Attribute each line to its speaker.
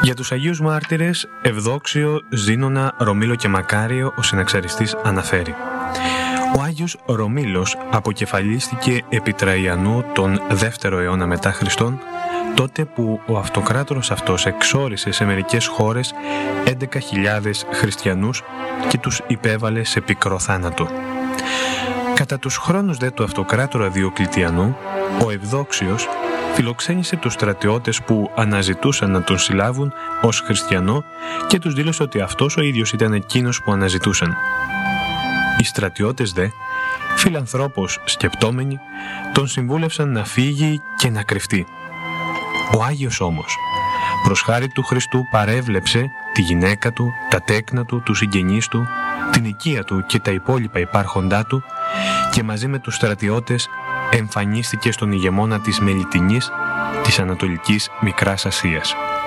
Speaker 1: Για τους Αγίους Μάρτυρες, Ευδόξιο, Ζήνονα, Ρωμήλο και Μακάριο, ο συναξαριστής αναφέρει: ο Άγιος Ρωμήλος αποκεφαλίστηκε επί Τραϊανού τον 2ο αιώνα μετά Χριστόν, τότε που ο αυτοκράτορας αυτός εξόρισε σε μερικές χώρες 11.000 χριστιανούς και τους υπέβαλε σε πικρό θάνατο. Κατά τους χρόνους δε του αυτοκράτορα Διοκλητιανού, ο Ευδόξιος φιλοξένησε τους στρατιώτες που αναζητούσαν να τον συλλάβουν ως χριστιανό και τους δήλωσε ότι αυτός ο ίδιος ήταν εκείνος που αναζητούσαν. Οι στρατιώτες δε, φιλανθρώπως σκεπτόμενοι, τον συμβούλευσαν να φύγει και να κρυφτεί. Ο Άγιος όμως, προς χάρη του Χριστού, παρέβλεψε τη γυναίκα του, τα τέκνα του, τους συγγενείς του, την οικία του και τα υπόλοιπα υπάρχοντά του και μαζί με τους στρατιώτες εμφανίστηκε στον ηγεμόνα της Μελιτινής της Ανατολικής Μικράς Ασίας.